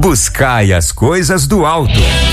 Buscai as coisas do alto.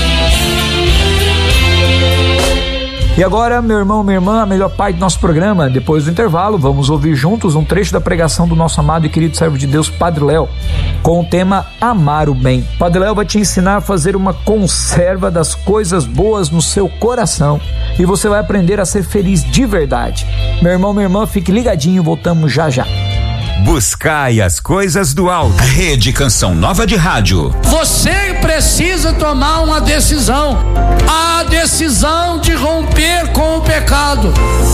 E agora, meu irmão, minha irmã, a melhor parte do nosso programa, depois do intervalo, vamos ouvir juntos um trecho da pregação do nosso amado e querido servo de Deus, Padre Léo, com o tema Amar o Bem. Padre Léo vai te ensinar a fazer uma conserva das coisas boas no seu coração e você vai aprender a ser feliz de verdade. Meu irmão, minha irmã, fique ligadinho, voltamos já já. Buscai as coisas do alto. Rede Canção Nova de Rádio. Você precisa tomar uma decisão. A decisão de romper com o pecado.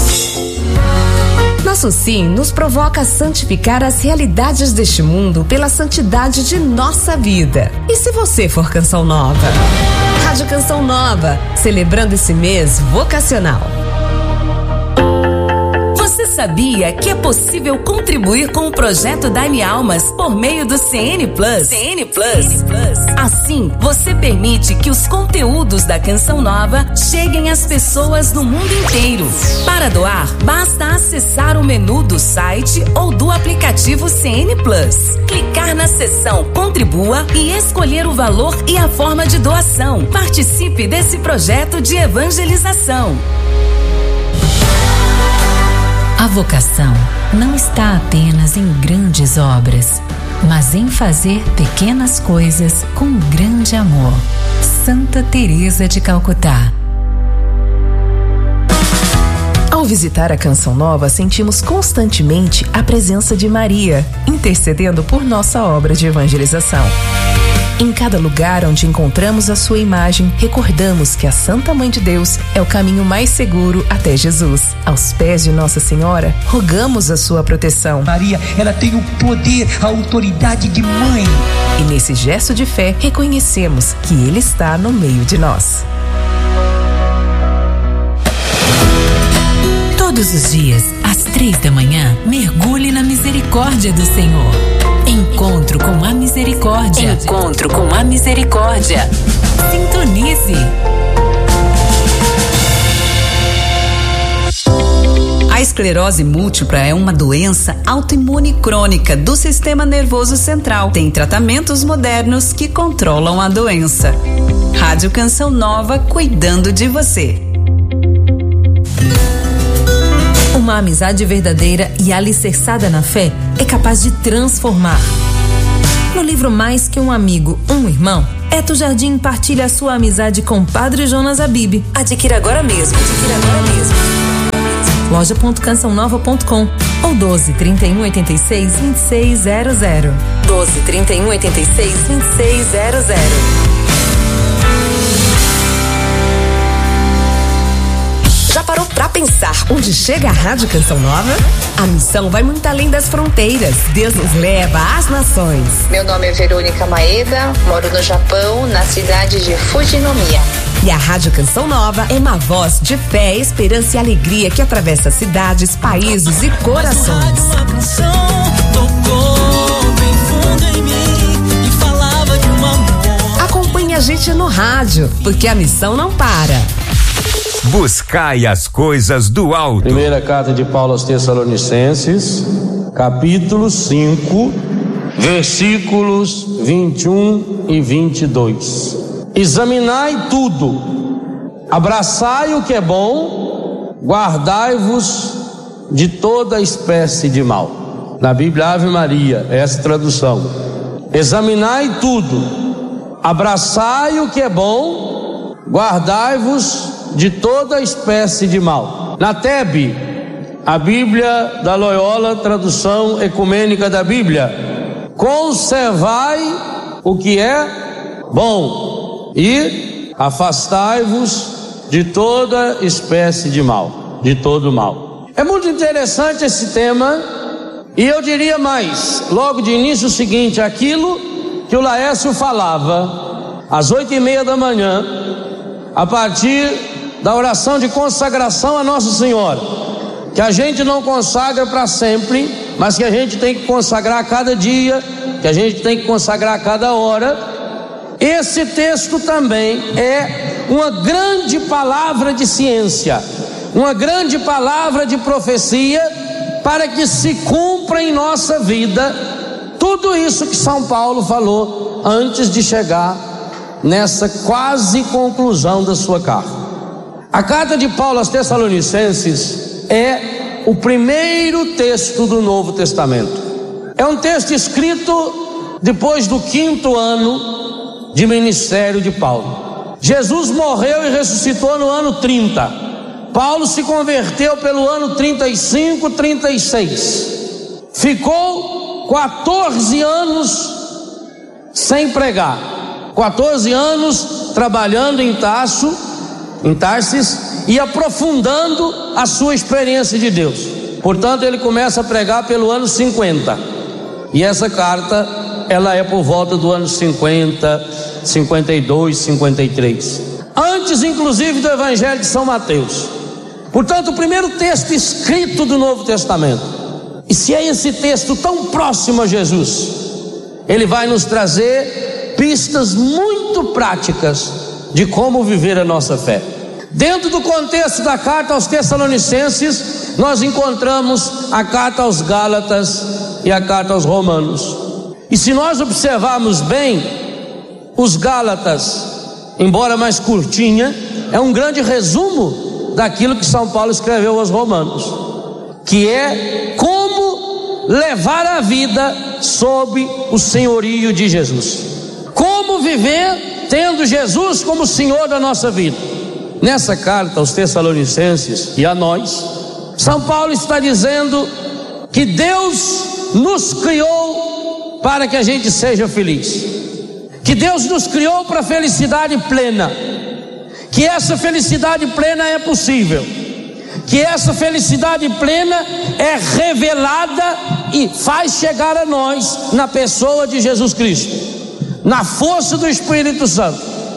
Nosso sim nos provoca a santificar as realidades deste mundo pela santidade de nossa vida. E se você for Canção Nova? Rádio Canção Nova, celebrando esse mês vocacional. Você sabia que é possível contribuir com o projeto Dai-me Almas por meio do CN Plus? CN Plus. Assim, você permite que os conteúdos da Canção Nova cheguem às pessoas no mundo inteiro. Para doar, basta acessar o menu do site ou do aplicativo CN Plus. Clicar na seção Contribua e escolher o valor e a forma de doação. Participe desse projeto de evangelização. A vocação não está apenas em grandes obras, mas em fazer pequenas coisas com grande amor. Santa Teresa de Calcutá. Ao visitar a Canção Nova, sentimos constantemente a presença de Maria, intercedendo por nossa obra de evangelização. Em cada lugar onde encontramos a sua imagem, recordamos que a Santa Mãe de Deus é o caminho mais seguro até Jesus. Aos pés de Nossa Senhora, rogamos a sua proteção. Maria, ela tem o poder, a autoridade de mãe. E nesse gesto de fé, reconhecemos que Ele está no meio de nós. Todos os dias, às 3 da manhã, mergulhe na misericórdia do Senhor. Encontro com a misericórdia. Encontro com a misericórdia. Sintonize. A esclerose múltipla é uma doença autoimune crônica do sistema nervoso central. Tem tratamentos modernos que controlam a doença. Rádio Canção Nova, cuidando de você. Uma amizade verdadeira e alicerçada na fé é capaz de transformar. No livro Mais Que um Amigo, um Irmão, Eto Jardim partilha a sua amizade com Padre Jonas Abib. Adquira agora mesmo. Loja.cançãonova.com ou 12 31 86 2600. 12 31 86 2600. Já parou pra pensar onde chega a Rádio Canção Nova? A missão vai muito além das fronteiras. Deus nos leva às nações. Meu nome é Verônica Maeda, moro no Japão, na cidade de Fujinomiya. E a Rádio Canção Nova é uma voz de fé, esperança e alegria que atravessa cidades, países e corações. Acompanhe a gente no rádio, porque a missão não para. Buscai as coisas do alto. Primeira carta de Paulo aos Tessalonicenses, capítulo 5, versículos 21 e 22. Examinai tudo, abraçai o que é bom, guardai-vos de toda espécie de mal. Na Bíblia Ave Maria, essa tradução. Examinai tudo, abraçai o que é bom, guardai-vos de toda espécie de mal. Na TEB, a Bíblia da Loyola, tradução ecumênica da Bíblia, conservai o que é bom e afastai-vos de toda espécie de mal, de todo mal. É muito interessante esse tema, e eu diria mais, logo de início o seguinte: aquilo que o Laércio falava às 8:30 da manhã, a partir da oração de consagração a Nossa Senhora, que a gente não consagra para sempre, mas que a gente tem que consagrar a cada dia, que a gente tem que consagrar a cada hora. Esse texto também é uma grande palavra de ciência, uma grande palavra de profecia, para que se cumpra em nossa vida tudo Tudo isso que São Paulo falou antes de chegar nessa quase conclusão da sua carta. A carta de Paulo aos Tessalonicenses é o primeiro texto do Novo Testamento. É um texto escrito depois do 5º ano de ministério de Paulo. Jesus morreu e ressuscitou no ano 30. Paulo se converteu pelo ano 35, 36. Ficou 14 anos sem pregar, 14 anos trabalhando em Tarsis e aprofundando a sua experiência de Deus. Portanto, ele começa a pregar pelo ano 50. E essa carta, ela é por volta do ano 50, 52, 53. Antes, inclusive, do Evangelho de São Mateus. Portanto, o primeiro texto escrito do Novo Testamento. E se é esse texto tão próximo a Jesus, ele vai nos trazer pistas muito práticas de como viver a nossa fé. Dentro do contexto da carta aos Tessalonicenses, nós encontramos a carta aos Gálatas e a carta aos Romanos. E se nós observarmos bem, os Gálatas, embora mais curtinha, é um grande resumo daquilo que São Paulo escreveu aos Romanos, que é como levar a vida sob o senhorio de Jesus, como viver tendo Jesus como Senhor da nossa vida. Nessa carta aos Tessalonicenses e a nós, São Paulo está dizendo que Deus nos criou para que a gente seja feliz, que Deus nos criou para a felicidade plena, que essa felicidade plena é possível, que essa felicidade plena é revelada e faz chegar a nós na pessoa de Jesus Cristo, na força do Espírito Santo.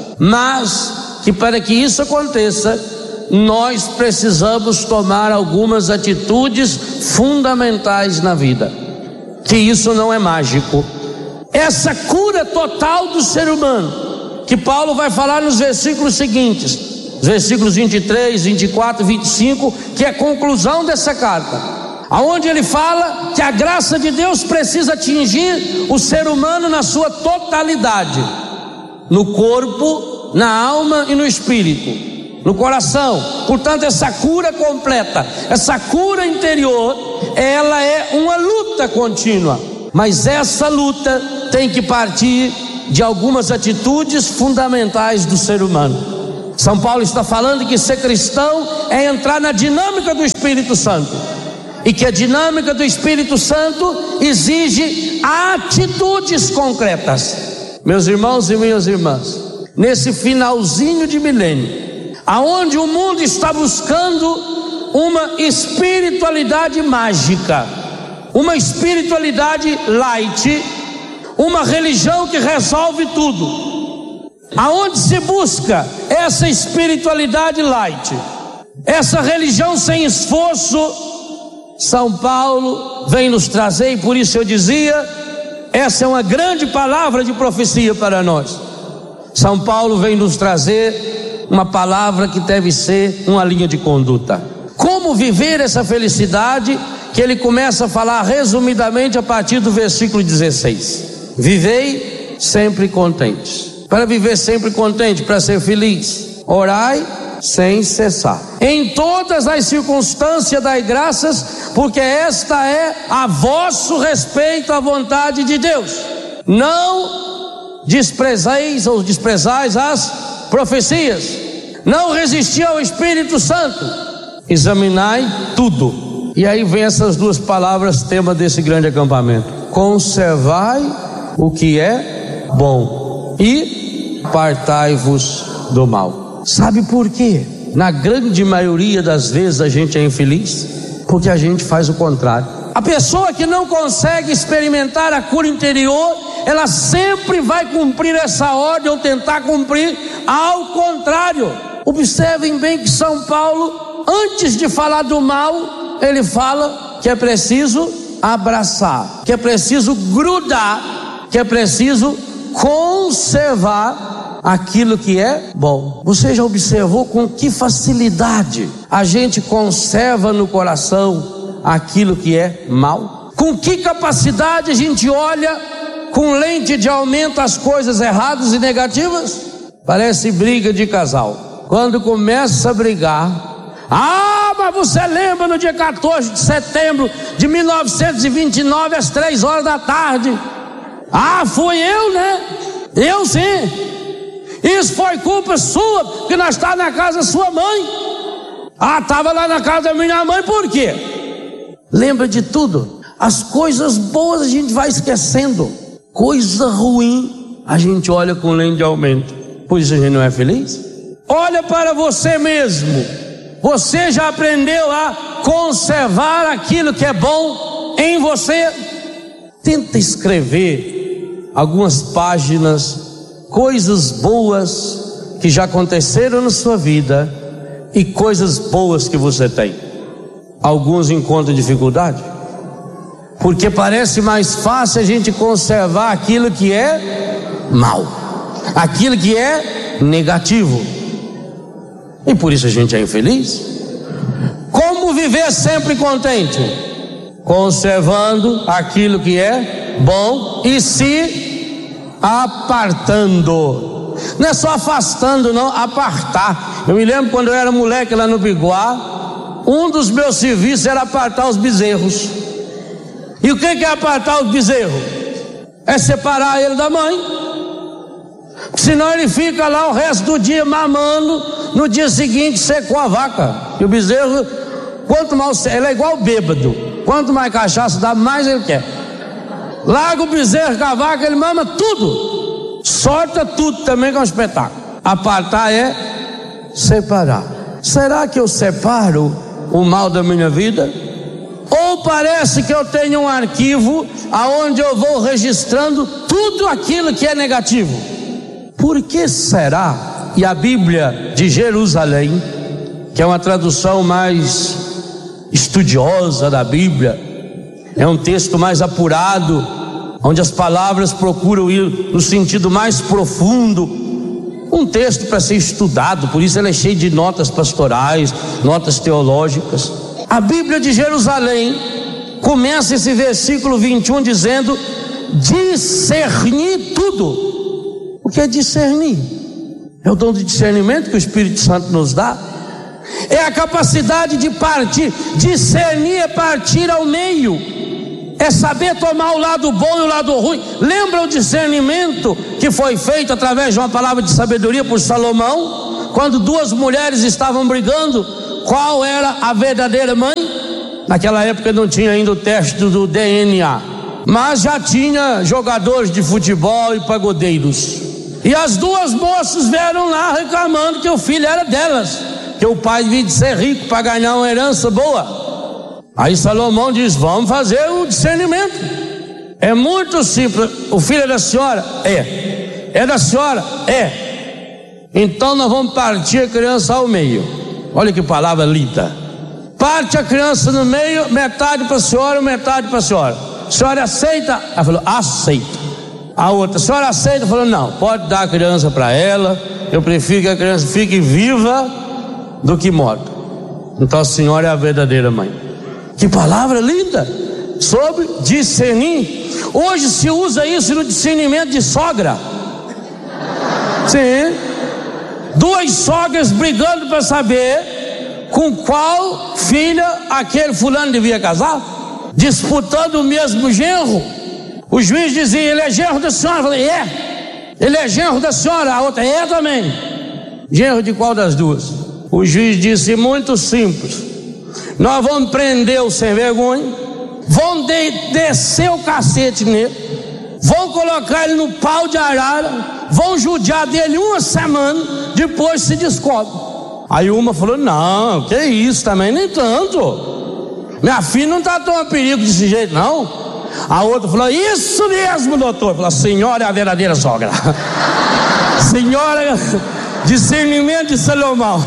Mas que para que isso aconteça, nós precisamos tomar algumas atitudes fundamentais na vida, que isso não é mágico. Essa cura total do ser humano, que Paulo vai falar nos versículos seguintes, os versículos 23, 24, 25, que é a conclusão dessa carta, aonde ele fala que a graça de Deus precisa atingir o ser humano na sua totalidade, no corpo, na alma e no espírito, no coração. Portanto, essa cura completa, essa cura interior, ela é uma luta contínua, mas essa luta tem que partir de algumas atitudes fundamentais do ser humano. São Paulo está falando que ser cristão é entrar na dinâmica do Espírito Santo, e que a dinâmica do Espírito Santo exige atitudes concretas. Meus irmãos e minhas irmãs, nesse finalzinho de milênio, aonde o mundo está buscando uma espiritualidade mágica, uma espiritualidade light, uma religião que resolve tudo, aonde se busca essa espiritualidade light, essa religião sem esforço, São Paulo vem nos trazer, e por isso eu dizia, essa é uma grande palavra de profecia para nós. São Paulo vem nos trazer uma palavra que deve ser uma linha de conduta. Como viver essa felicidade, que ele começa a falar resumidamente a partir do versículo 16. Vivei sempre contentes. Para viver sempre contente, para ser feliz, orai sem cessar. Em todas as circunstâncias dai graças, porque esta é a vosso respeito à vontade de Deus. Não desprezeis ou desprezais as profecias, não resisti ao Espírito Santo, examinai tudo. E aí vem essas duas palavras, tema desse grande acampamento: conservai o que é bom e apartai-vos do mal. Sabe por quê? Na grande maioria das vezes a gente é infeliz porque a gente faz o contrário. A pessoa que não consegue experimentar a cura interior, ela sempre vai cumprir essa ordem ou tentar cumprir ao contrário. Observem bem que São Paulo, antes de falar do mal, ele fala que é preciso abraçar, que é preciso grudar, que é preciso conservar aquilo que é bom. Você já observou com que facilidade a gente conserva no coração aquilo que é mal? Com que capacidade a gente olha com lente de aumento as coisas erradas e negativas? Parece briga de casal. Quando começa a brigar, mas você lembra no dia 14 de setembro de 1929 às 3 horas da tarde? Fui eu, né? Eu sim. Isso foi culpa sua, porque nós estávamos na casa da sua mãe. Estava lá na casa da minha mãe, por quê? Lembra de tudo. As coisas boas a gente vai esquecendo. Coisa ruim a gente olha com lente de aumento. Por isso a gente não é feliz. Olha para você mesmo. Você já aprendeu a conservar aquilo que é bom em você? Tenta escrever algumas páginas, coisas boas que já aconteceram na sua vida e coisas boas que você tem. Alguns encontram dificuldade, porque parece mais fácil a gente conservar aquilo que é mal, aquilo que é negativo, e por isso a gente é infeliz. Como viver sempre contente? Conservando aquilo que é bom e se apartando. Não é só afastando, não, apartar. Eu me lembro quando eu era moleque lá no Biguá, um dos meus serviços era apartar os bezerros. E o que é apartar os bezerros? É separar ele da mãe. Senão ele fica lá o resto do dia mamando, no dia seguinte secou a vaca. E o bezerro, quanto mais ele é igual bêbado, quanto mais cachaça dá, mais ele quer. Larga o bezerro com a vaca, ele mama tudo, solta tudo também, que é um espetáculo. Apartar é separar. Será que eu separo o mal da minha vida? Ou parece que eu tenho um arquivo aonde eu vou registrando tudo aquilo que é negativo? Por que será? E a Bíblia de Jerusalém, que é uma tradução mais estudiosa da Bíblia, é um texto mais apurado, onde as palavras procuram ir no sentido mais profundo, um texto para ser estudado, por isso ele é cheio de notas pastorais, notas teológicas. A Bíblia de Jerusalém começa esse versículo 21 dizendo: discernir tudo. O que é discernir? É o dom de discernimento que o Espírito Santo nos dá. É a capacidade de partir. Discernir é partir ao meio, é saber tomar o lado bom e o lado ruim. Lembra o discernimento que foi feito através de uma palavra de sabedoria por Salomão, quando duas mulheres estavam brigando, qual era a verdadeira mãe? Naquela época não tinha ainda o teste do DNA, mas já tinha jogadores de futebol e pagodeiros. E as duas moças vieram lá reclamando que o filho era delas, que o pai devia de ser rico para ganhar uma herança boa. Aí Salomão diz: vamos fazer o discernimento. É muito simples. O filho é da senhora? É da senhora? É. Então nós vamos partir a criança ao meio. Olha que palavra linda. Parte a criança no meio, metade para a senhora, metade para a senhora. A senhora aceita? Ela falou: aceita. A outra: a senhora aceita? Falou: não, pode dar a criança para ela, eu prefiro que a criança fique viva do que morta. Então a senhora é a verdadeira mãe. Que palavra linda! Sobre discernir. Hoje se usa isso no discernimento de sogra. Sim. Duas sogras brigando para saber com qual filha aquele fulano devia casar, disputando o mesmo genro. O juiz dizia: ele é genro da senhora. Eu falei: é. Ele é genro da senhora. A outra: é também. Genro de qual das duas? O juiz disse: muito simples, nós vamos prender o sem vergonha, vão descer o cacete nele, vão colocar ele no pau de arara, vão judiar dele uma semana, depois se descobre. Aí uma falou: não, que isso também, nem tanto, minha filha não está tão a perigo desse jeito não. A outra falou: isso mesmo, doutor. Falou: a senhora é a verdadeira sogra. Senhora, discernimento de Salomão.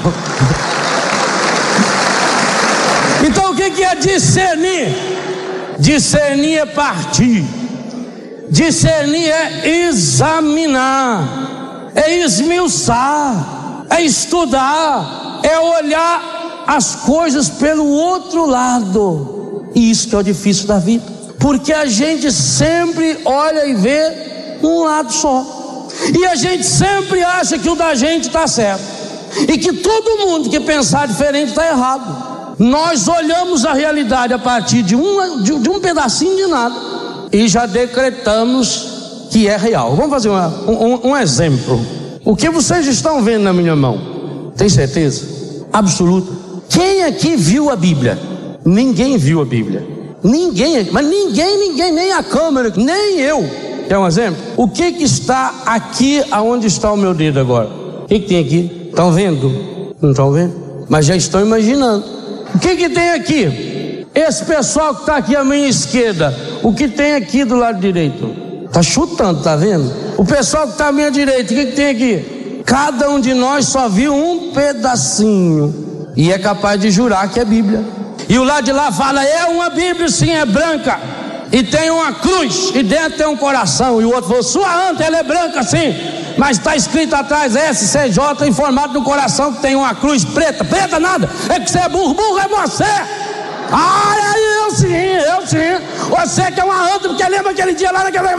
Então o que é discernir? Discernir é partir. Discernir é examinar, é esmiuçar, é estudar, é olhar as coisas pelo outro lado. E isso que é o difícil da vida. Porque a gente sempre olha e vê um lado só. E a gente sempre acha que o da gente está certo. E que todo mundo que pensar diferente está errado. Nós olhamos a realidade a partir de um pedacinho de nada e já decretamos que é real. Vamos fazer um exemplo. O que vocês estão vendo na minha mão? Tem certeza? Absoluta. Quem aqui viu a Bíblia? Ninguém viu a Bíblia. Ninguém, mas ninguém, nem a câmera, nem eu. Quer um exemplo? O que está aqui aonde está o meu dedo agora? O que tem aqui? Estão vendo? Não estão vendo? Mas já estão imaginando. O que tem aqui? Esse pessoal que está aqui à minha esquerda, o que tem aqui do lado direito? Está chutando, tá vendo? O pessoal que está à minha direita, o que tem aqui? Cada um de nós só viu um pedacinho e é capaz de jurar que é Bíblia. E o lado de lá fala, é uma Bíblia, sim, é branca e tem uma cruz e dentro tem um coração. E o outro falou, sua anta, ela é branca sim, mas está escrito atrás SCJ em formato do coração que tem uma cruz preta. Preta nada, é que você é burro, burro é você. Eu sim. Você que é uma anta, porque lembra aquele dia lá naquele...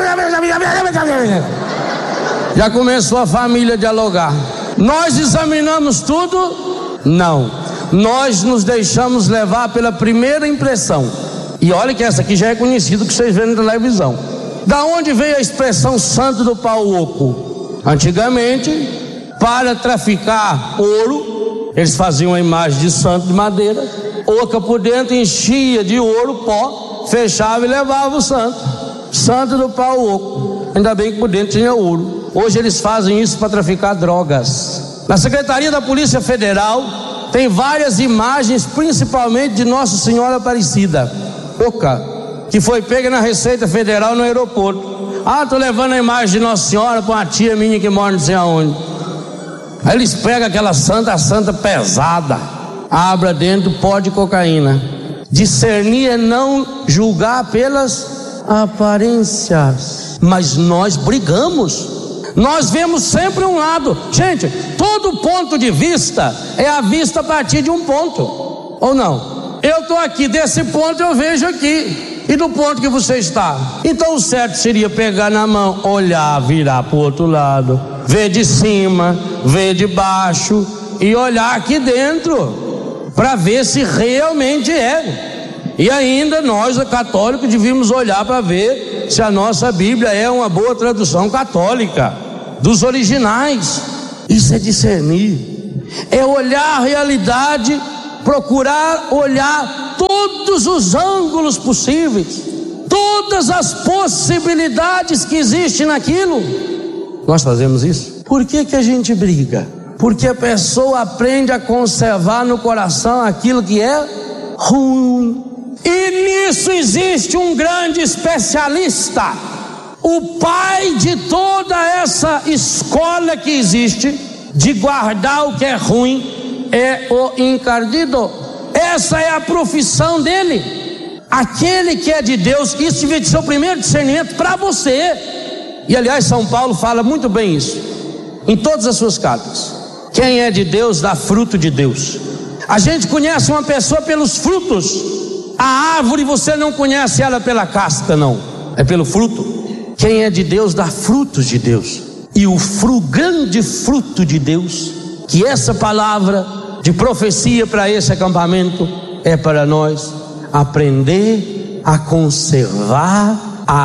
Já começou a família a dialogar. Nós examinamos tudo? Não. Nós nos deixamos levar pela primeira impressão. E olha que essa aqui já é conhecida, que vocês veem na televisão. Da onde veio a expressão santo do pau oco? Antigamente, para traficar ouro, eles faziam uma imagem de santo de madeira, oca por dentro, enchia de ouro, pó, fechava e levava o santo. Santo do pau oco. Ainda bem que por dentro tinha ouro. Hoje eles fazem isso para traficar drogas. Na Secretaria da Polícia Federal tem várias imagens, principalmente de Nossa Senhora Aparecida, oca, que foi pega na Receita Federal no aeroporto. Tô levando a imagem de Nossa Senhora para uma tia minha que mora não sei aonde. Aí eles pegam aquela santa, a santa pesada, abra dentro pó de cocaína. Discernir é não julgar pelas aparências. Mas nós brigamos. Nós vemos sempre um lado. Gente, todo ponto de vista é a vista a partir de um ponto. Ou não? Eu estou aqui, desse ponto eu vejo aqui. E do ponto que você está? Então o certo seria pegar na mão, olhar, virar para o outro lado, ver de cima, ver de baixo e olhar aqui dentro para ver se realmente é. E ainda nós, católicos, devíamos olhar para ver se a nossa Bíblia é uma boa tradução católica dos originais. Isso é discernir, é olhar a realidade, procurar olhar todos os ângulos possíveis, todas as possibilidades que existem naquilo. Nós fazemos isso. Por que a gente briga? Porque a pessoa aprende a conservar no coração aquilo que é ruim. E nisso existe um grande especialista. O pai de toda essa escola que existe de guardar o que é ruim é o encardido. Essa é a profissão dele. Aquele que é de Deus, isso devia ser o primeiro discernimento para você. E aliás, São Paulo fala muito bem isso em todas as suas cartas. Quem é de Deus dá fruto de Deus. A gente conhece uma pessoa pelos frutos. A árvore você não conhece ela pela casca, não, é pelo fruto. Quem é de Deus dá frutos de Deus. E o grande fruto de Deus, que essa palavra de profecia para esse acampamento é para nós aprender a conservar, a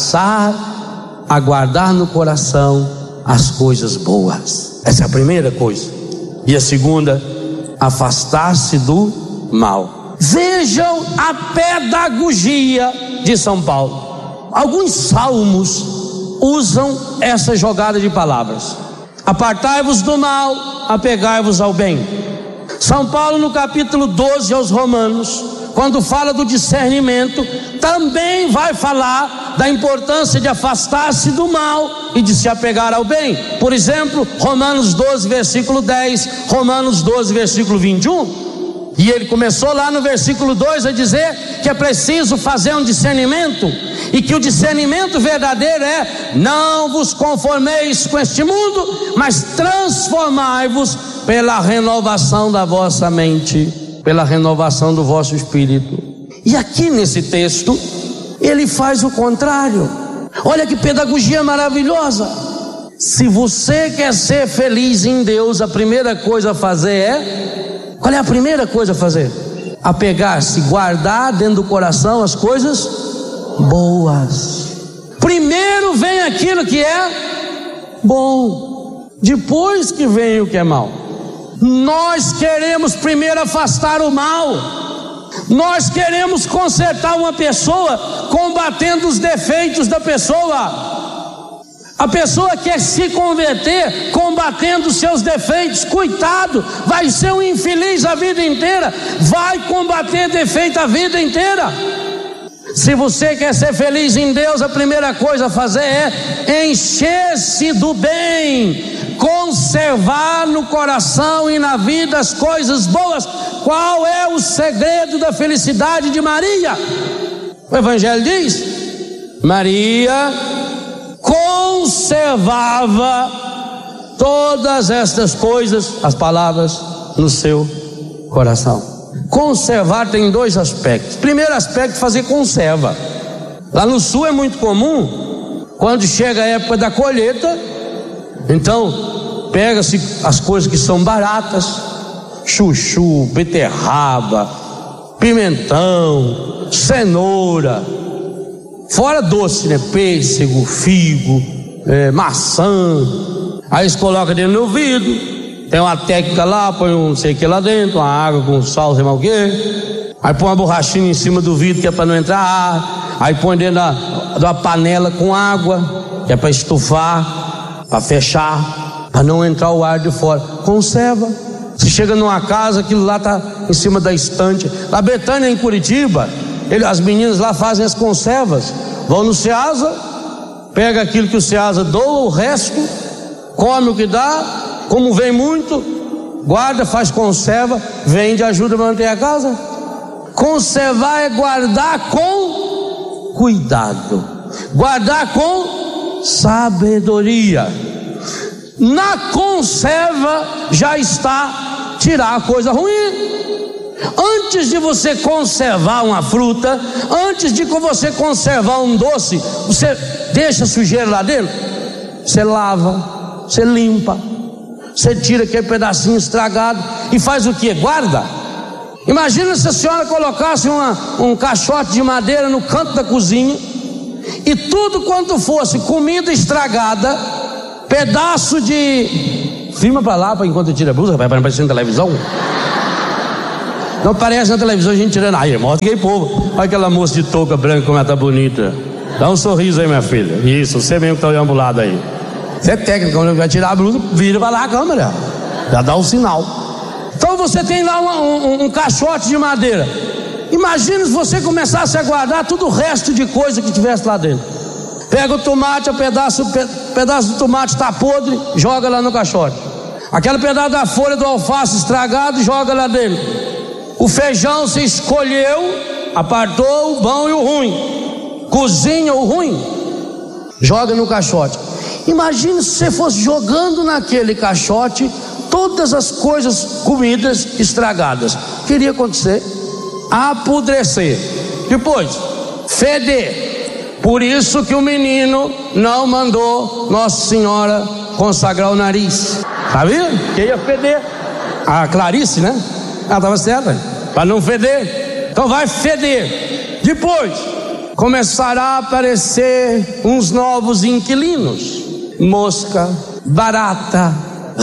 abraçar, a guardar no coração as coisas boas. Essa é a primeira coisa. E a segunda, afastar-se do mal. Vejam a pedagogia de São Paulo. Alguns salmos usam essa jogada de palavras: apartai-vos do mal, apegai-vos ao bem. São Paulo, no capítulo 12 aos Romanos, quando fala do discernimento, também vai falar da importância de afastar-se do mal e de se apegar ao bem. Por exemplo, Romanos 12 versículo 10, Romanos 12 versículo 21. E ele começou lá no versículo 2 a dizer que é preciso fazer um discernimento, e que o discernimento verdadeiro é: não vos conformeis com este mundo, mas transformai-vos pela renovação da vossa mente, pela renovação do vosso espírito. E aqui nesse texto ele faz o contrário. Olha que pedagogia maravilhosa. Se você quer ser feliz em Deus, a primeira coisa a fazer é... Qual é a primeira coisa a fazer? Apegar-se, guardar dentro do coração as coisas boas. Primeiro vem aquilo que é bom, depois que vem o que é mal. Nós queremos primeiro afastar o mal. Nós queremos consertar uma pessoa combatendo os defeitos da pessoa. A pessoa quer se converter combatendo os seus defeitos. Coitado, vai ser um infeliz a vida inteira. Vai combater defeito a vida inteira. Se você quer ser feliz em Deus, a primeira coisa a fazer é encher-se do bem, conservar no coração e na vida as coisas boas. Qual é o segredo da felicidade de Maria? O Evangelho diz: Maria conservava todas estas coisas, as palavras, no seu coração. Conservar tem dois aspectos. Primeiro aspecto, fazer conserva. Lá no sul é muito comum, quando chega a época da colheita, então pega-se as coisas que são baratas, chuchu, beterraba, pimentão, cenoura, fora doce, né? Pêssego, figo, maçã. Aí eles colocam dentro do vidro. Tem uma técnica lá, põe um não sei o que lá dentro, uma água com sal, sei lá o que. Aí põe uma borrachinha em cima do vidro, que é para não entrar ar. Aí põe dentro de uma panela com água, que é para estufar, para fechar, para não entrar o ar de fora. Conserva. Você chega numa casa, aquilo lá está em cima da estante. Lá Betânia, em Curitiba, as meninas lá fazem as conservas. Vão no Ceasa, pega aquilo que o Ceasa doa, o resto, come o que dá. Como vem muito, guarda, faz conserva, vende, ajuda a manter a casa. Conservar é guardar com cuidado, guardar com sabedoria. Na conserva já está tirar a coisa ruim. Antes de você conservar uma fruta, antes de você conservar um doce, você deixa sujeira lá dentro, você lava, você limpa, você tira aquele pedacinho estragado e faz o que? Guarda. Imagina se a senhora colocasse um caixote de madeira no canto da cozinha e tudo quanto fosse comida estragada, pedaço de... Filma pra lá enquanto eu tiro a blusa, vai aparecer na televisão. Não parece na televisão a gente tirando. Aí, mostra que povo. Olha aquela moça de touca branca como ela tá bonita. Dá um sorriso aí, minha filha. Isso, você mesmo que tá olhando pro lado aí. Você é técnico, quando vai tirar a blusa, vira pra lá a câmera. Já dá um sinal. Então você tem lá um caixote de madeira. Imagina se você começasse a guardar todo o resto de coisa que tivesse lá dentro. Pega o tomate, pedaço do tomate está podre, joga lá no caixote. Aquele pedaço da folha do alface estragado, joga lá dentro. O feijão você escolheu, apartou o bom e o ruim. Cozinha o ruim, joga no caixote. Imagine se você fosse jogando naquele caixote todas as coisas, comidas estragadas. O que iria acontecer? Apodrecer. Depois, feder. Por isso que o menino não mandou Nossa Senhora consagrar o nariz. Sabia? Que ia feder. A Clarice, né? Ela estava certa, para não feder. Então vai feder. Depois começará a aparecer uns novos inquilinos: mosca, barata,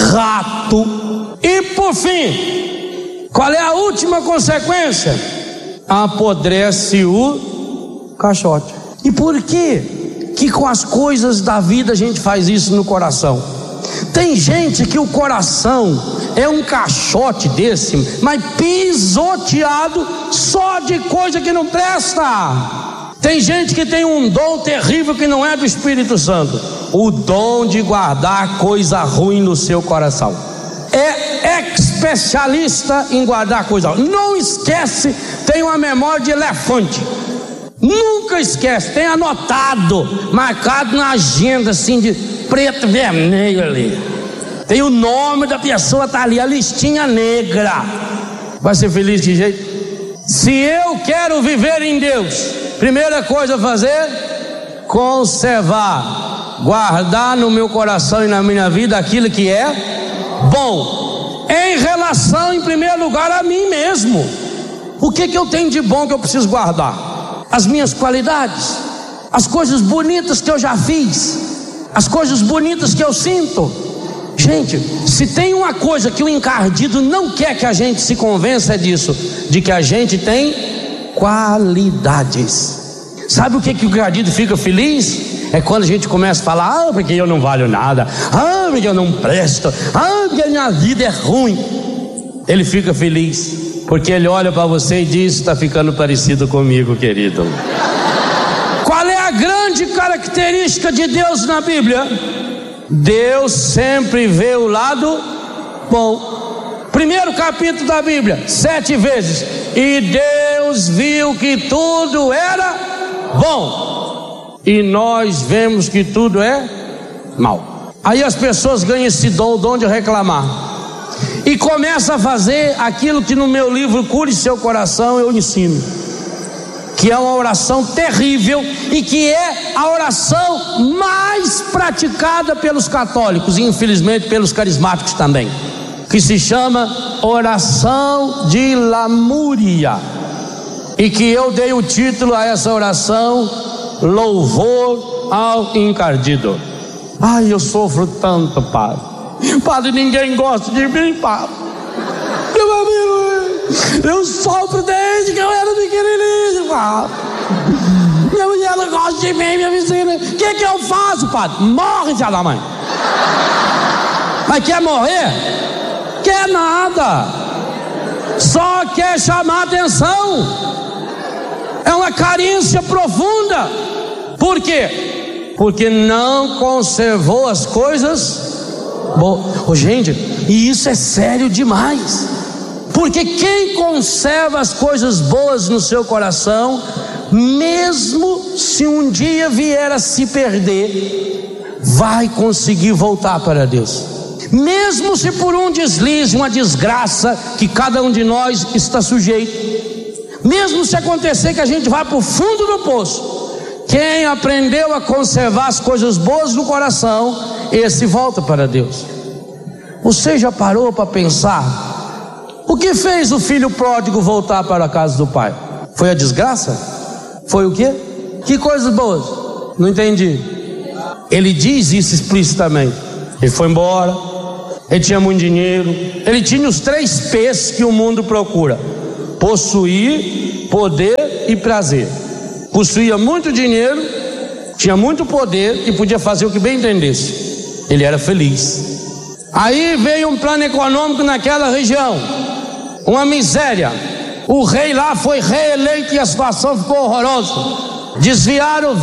rato. E por fim, qual é a última consequência? Apodrece o caixote. E por que com as coisas da vida a gente faz isso no coração? Tem gente que o coração é um caixote desse, mas pisoteado só de coisa que não presta. Tem gente que tem um dom terrível que não é do Espírito Santo: o dom de guardar coisa ruim no seu coração. É especialista em guardar coisa ruim. Não esquece, tem uma memória de elefante. Nunca esquece, tem anotado, marcado na agenda assim de preto e vermelho ali. Tem o nome da pessoa, tá ali, a listinha negra. Vai ser feliz de jeito? Se eu quero viver em Deus, Primeira coisa a fazer: conservar, guardar no meu coração e na minha vida aquilo que é bom, em relação, em primeiro lugar, a mim mesmo. O que eu tenho de bom que eu preciso guardar? As minhas qualidades, as coisas bonitas que eu já fiz, as coisas bonitas que eu sinto. Gente, se tem uma coisa que o encardido não quer que a gente se convença, é disso, de que a gente tem qualidades. Sabe o que o encardido fica feliz? É quando a gente começa a falar: porque eu não valho nada, porque eu não presto, porque a minha vida é ruim. Ele fica feliz, porque ele olha para você e diz: está ficando parecido comigo, querido. Qual é a grande característica de Deus na Bíblia? Deus sempre vê o lado bom. Primeiro capítulo da Bíblia, 7 vezes: e Deus viu que tudo era bom, e nós vemos que tudo é mal. Aí as pessoas ganham esse dom, o dom de reclamar, e começam a fazer aquilo que no meu livro Cure Seu Coração eu ensino, que é uma oração terrível e que é a oração mais praticada pelos católicos e infelizmente pelos carismáticos também, que se chama oração de lamúria, e que eu dei o título a essa oração: louvor ao encardido. Ai, eu sofro tanto, padre. Padre, ninguém gosta de mim, padre. Meu amigo, eu sofro desde que eu era pequenininho, padre. Minha mulher não gosta de mim, minha vizinha. O que eu faço, padre? Morre, filha da mãe. Mas quer morrer? Quer nada, só quer chamar atenção. É uma carência profunda. Por quê? Porque não conservou as coisas boas. Gente, e isso é sério demais. Porque quem conserva as coisas boas no seu coração, mesmo se um dia vier a se perder, vai conseguir voltar para Deus. Mesmo se por um deslize, uma desgraça que cada um de nós está sujeito, mesmo se acontecer que a gente vá para o fundo do poço, quem aprendeu a conservar as coisas boas no coração, esse volta para Deus. Você já parou para pensar o que fez o filho pródigo voltar para a casa do pai? Foi a desgraça? Foi o quê? Que coisas boas? Não entendi. Ele diz isso explicitamente. Ele foi embora, ele tinha muito dinheiro, ele tinha os 3 P's que o mundo procura: possuir, poder e prazer. Possuía muito dinheiro, tinha muito poder e podia fazer o que bem entendesse. Ele era feliz. Aí veio um plano econômico naquela região, uma miséria. O rei lá foi reeleito e a situação ficou horrorosa. Desviaram